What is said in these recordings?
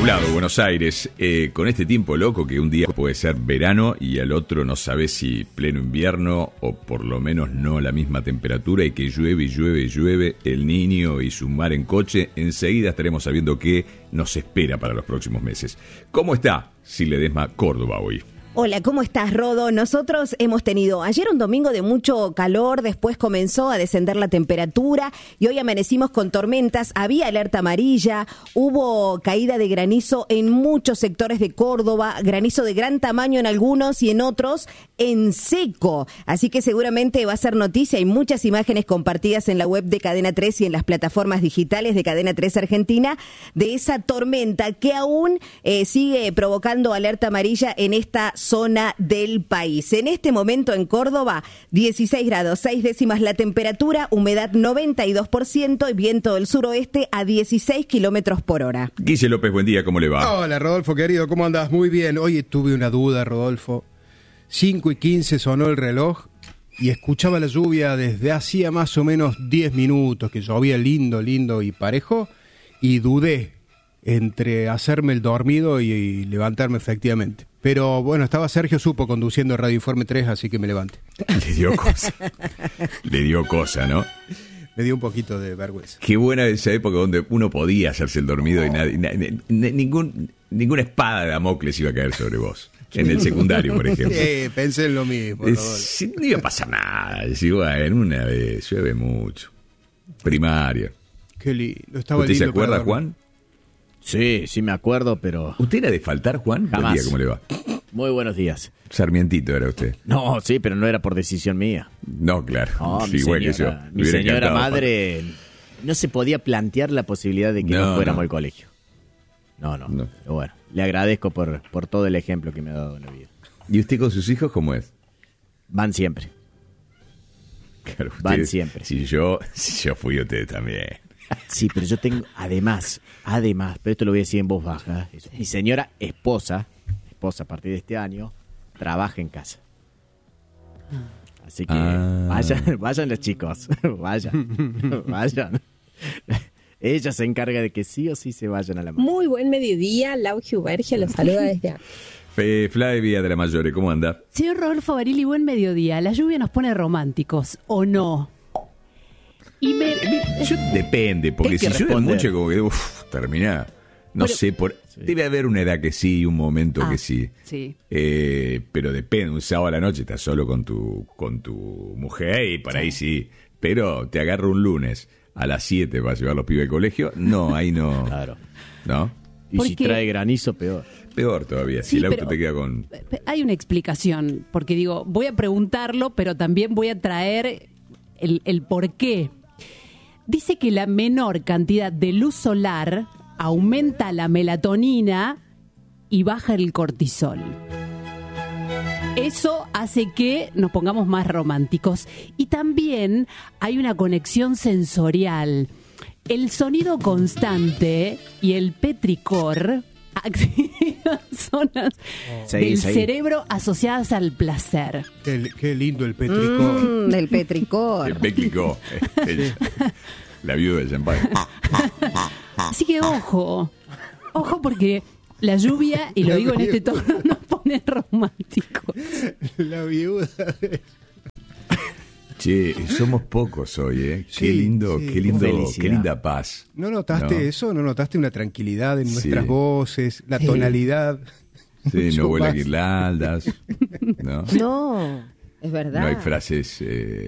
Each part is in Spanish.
nublado Buenos Aires, con este tiempo loco que un día puede ser verano y al otro no sabes si pleno invierno o por lo menos no la misma temperatura, y que llueve y llueve y llueve, el niño y su mar en coche. Enseguida estaremos sabiendo qué nos espera para los próximos meses. ¿Cómo está Ledesma Córdoba hoy? Hola, ¿cómo estás, Rodo? Nosotros hemos tenido ayer un domingo de mucho calor, después comenzó a descender la temperatura y hoy amanecimos con tormentas, había alerta amarilla, hubo caída de granizo en muchos sectores de Córdoba, granizo de gran tamaño en algunos y en otros en seco, así que seguramente va a ser noticia. Hay muchas imágenes compartidas en la web de Cadena 3 y en las plataformas digitales de Cadena 3 Argentina de esa tormenta que aún sigue provocando alerta amarilla en esta zona del país. En este momento en Córdoba, 16 grados, 6 décimas la temperatura, humedad 92% y viento del suroeste a 16 kilómetros por hora. Guille López, buen día, ¿cómo le va? Hola, Rodolfo, querido, ¿cómo andás? Muy bien. Oye, tuve una duda, Rodolfo. 5:15 sonó el reloj y escuchaba la lluvia desde hacía más o menos 10 minutos, que llovía lindo y parejo, y dudé entre hacerme el dormido y levantarme efectivamente. Pero bueno, estaba Sergio Supo conduciendo Radio Informe 3, así que me levanté. Le dio cosa, ¿no? Me dio un poquito de vergüenza. Qué buena esa época donde uno podía hacerse el dormido y ninguna espada de Damocles iba a caer sobre vos. En el secundario, por ejemplo. Sí, pensé en lo mismo. No iba a pasar nada. Decía, bueno, una vez, llueve mucho. Primaria. Qué lindo. Estaba ¿Usted lindo, se acuerda, Juan? Sí, me acuerdo, pero... ¿Usted era de faltar, Juan? Jamás. Buen día, ¿cómo le va? Muy buenos días. Sarmientito era usted. No, sí, pero no era por decisión mía. No, claro. No, sí, mi señora madre no se podía plantear la posibilidad de que no fuéramos al colegio. No. Pero bueno, le agradezco por todo el ejemplo que me ha dado en la vida. ¿Y usted con sus hijos cómo es? Van siempre. Claro, Van siempre. Si yo fui, usted también. Sí, pero yo tengo, además, pero esto lo voy a decir en voz baja, mi señora esposa a partir de este año, trabaja en casa. Así que vayan los chicos, vayan. Ella se encarga de que sí o sí se vayan a la mano. Muy buen mediodía, Lau Giubergia los saluda desde acá. Flavia de la Mayore, ¿cómo anda? Señor Rodolfo Barili, buen mediodía. ¿La lluvia nos pone románticos o no? Depende, porque si llueve mucho, como que termina. No sé, debe haber una edad que sí, un momento que sí. Sí. Pero depende, un sábado a la noche estás solo con tu mujer y por ahí sí. Pero te agarra un lunes a las 7 para llevar a los pibes al colegio. No, ahí no. Claro. ¿No? Y si trae granizo, peor. Peor todavía, sí, si el auto te queda con... Hay una explicación, porque digo, voy a preguntarlo, pero también voy a traer el por qué. Dice que la menor cantidad de luz solar aumenta la melatonina y baja el cortisol. Eso hace que nos pongamos más románticos. Y también hay una conexión sensorial. El sonido constante y el petricor activan zonas del cerebro asociadas al placer. Qué lindo el petricor. El petricor. El petricor. La viuda de champán. Así que ojo porque la lluvia, y lo digo en este tono, nos pone románticos. La viuda de... Che, somos pocos hoy, ¿eh? Sí, qué lindo, sí. qué linda paz. ¿No notaste eso? ¿No notaste una tranquilidad en nuestras voces? La tonalidad. Sí, no huele a paz. guirnaldas. No, es verdad. No hay frases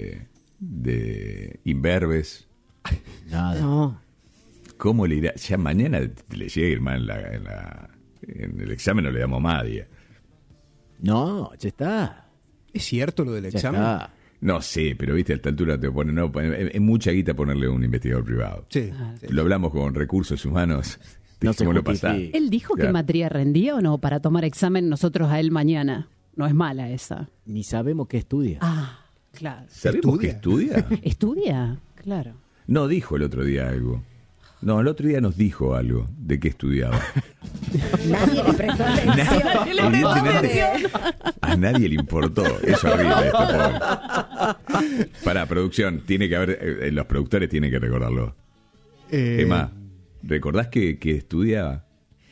de imberbes. Nada. No. ¿Cómo le irá? Ya mañana le llega Irmán en el examen, no le damos más día. No, ya está. ¿Es cierto lo del Ya examen? está. No sé, pero viste, a esta altura te ponen, es mucha guita ponerle a un investigador privado. Sí. Lo hablamos con recursos humanos. No se Dejémoslo justifica. pasar. ¿Él dijo Claro. que materia rendía o no para tomar examen nosotros a él mañana? No es mala esa. Ni sabemos qué estudia. Ah, claro. ¿Sabemos que estudia? ¿Estudia? Claro. No dijo el otro día algo. No, el otro día nos dijo algo de qué estudiaba. Nadie le prestó atención. Evidentemente, a nadie le importó. Es horrible esto, pobre. Para producción, tiene que haber, los productores tienen que recordarlo. Emma, ¿recordás que estudiaba?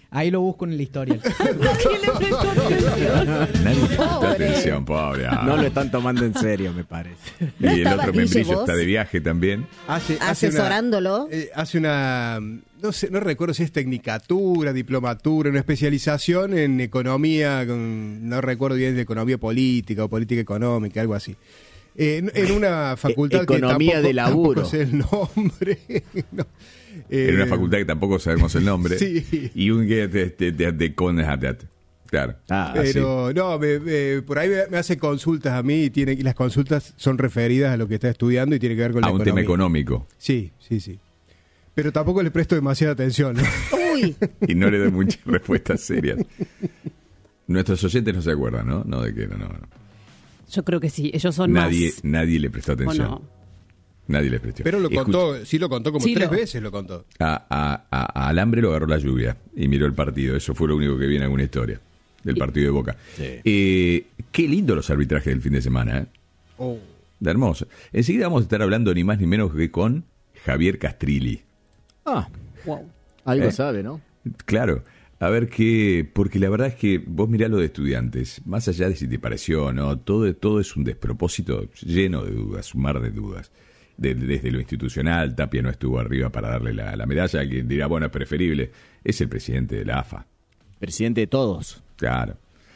Ahí lo busco en el historial. ¿Quién le prestó atención? Nadie le prestó Pobre. atención, pobre. No lo están tomando en serio, me parece. Y el estabas, otro Guille, membrillo vos? está de viaje también. Asesorándolo. Hace una, no sé, no recuerdo si es tecnicatura, diplomatura, una especialización en economía, no recuerdo bien de economía política o política económica, algo así. En una facultad Economía que de laburo. tampoco sé el nombre. No. En una facultad que tampoco sabemos el nombre. Sí. Y un que de Conhadat. Claro. Pero no, por ahí me hace consultas a mí y las consultas son referidas a lo que está estudiando y tiene que ver con la A un economía. tema económico. Sí. Pero tampoco le presto demasiada atención, ¿no? Uy, Y no le doy muchas respuestas serias. Nuestros oyentes no se acuerdan, ¿no? No, de que no. Yo creo que sí, ellos son Nadie le prestó más... ¿O atención. no? Nadie le prestó. Pero lo contó, sí lo contó como Sí, 3 lo- veces lo contó. A Alambre lo agarró la lluvia y miró el partido. Eso fue lo único que vi en alguna historia del partido de Boca. Sí. Qué lindo los arbitrajes del fin de semana, ¿eh? Oh. De hermoso. Enseguida vamos a estar hablando ni más ni menos que con Javier Castrilli. Ah, Wow. algo sabe, ¿no? Claro. A ver qué... Porque la verdad es que vos mirá lo de estudiantes. Más allá de si te pareció o no, todo es un despropósito lleno de dudas, un mar de dudas. Desde lo institucional, Tapia no estuvo arriba para darle la medalla. Quien dirá, bueno, es preferible. Es el presidente de la AFA. Presidente de todos. Claro.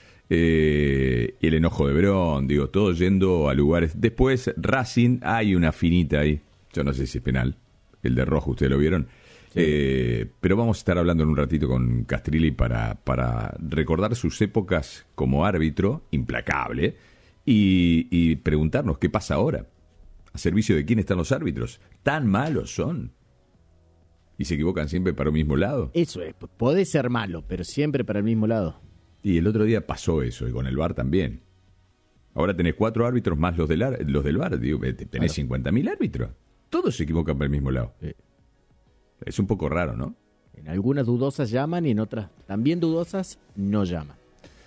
El enojo de Verón, digo, todo yendo a lugares. Después, Racing, hay una finita ahí. Yo no sé si es penal. El de rojo, ¿ustedes lo vieron? Pero vamos a estar hablando en un ratito con Castrilli para recordar sus épocas como árbitro, implacable, y preguntarnos qué pasa ahora. ¿A servicio de quién están los árbitros? ¿Tan malos son? ¿Y se equivocan siempre para un mismo lado? Eso es, puede ser malo, pero siempre para el mismo lado. Y el otro día pasó eso, y con el VAR también. Ahora tenés 4 árbitros más los del VAR. Digo, tenés 50.000 árbitros. Todos se equivocan para el mismo lado. Sí. Es un poco raro, ¿no? En algunas dudosas llaman y en otras también dudosas no llaman.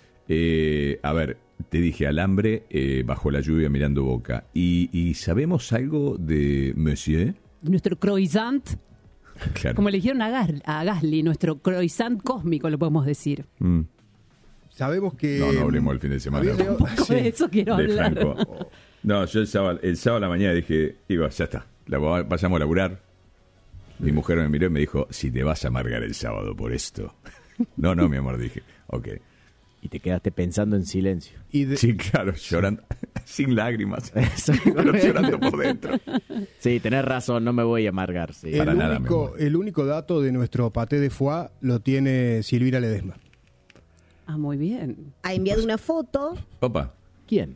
A ver, te dije Alambre bajo la lluvia mirando Boca. ¿Y sabemos algo de Monsieur? Nuestro croissant, Claro. como le dijeron a Gasly, nuestro croissant cósmico, lo podemos decir. Mm. Sabemos que... No hablemos el fin de semana. había llegado- Tampoco sí. de eso quiero De hablar. Franco. No, yo el sábado a la mañana dije, ya está, vayamos a laburar. Mi mujer me miró y me dijo, si te vas a amargar el sábado por esto. No, mi amor, dije, ok. Y te quedaste pensando en silencio. Y de- Sí, claro, llorando, sin lágrimas, pero llorando por dentro. Sí, tenés razón, no me voy a amargar. Sí. Para nada, mi amor. el único dato de nuestro paté de foie lo tiene Silvina Ledesma. Ah, muy bien. ha enviado una foto, Opa, ¿Quién?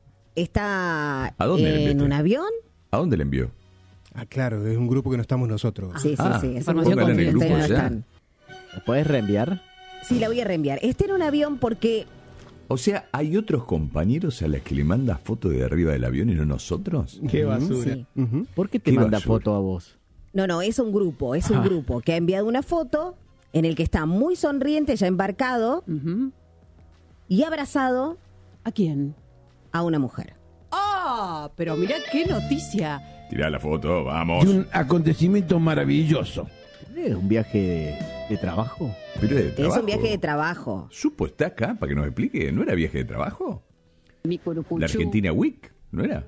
está ¿A dónde le en enviaste? un avión. ¿a dónde le envió? Ah, claro, es un grupo que no estamos nosotros. Sí, Ah, sí, es información un grupo confidencial. que En el ustedes grupo no ya. están. ¿Me puedes reenviar? Sí, la voy a reenviar. Está en un avión porque O sea, ¿hay otros compañeros a los que le manda foto de arriba del avión y no nosotros? Qué basura. sí. Ujú. ¿Por qué te Qué manda basura. foto a vos? No, es un grupo que ha enviado una foto en el que está muy sonriente, ya embarcado Ujú. y abrazado ¿A quién? a una mujer. ¡Ah! Pero mirá qué noticia. Tirá la foto, vamos. Y un acontecimiento maravilloso. ¿Es un viaje de trabajo? Pero de Es trabajo. un viaje de trabajo. ¿Supo está acá para que nos explique? ¿No era viaje de trabajo? Mi La curucuchú. Argentina Week, ¿no era?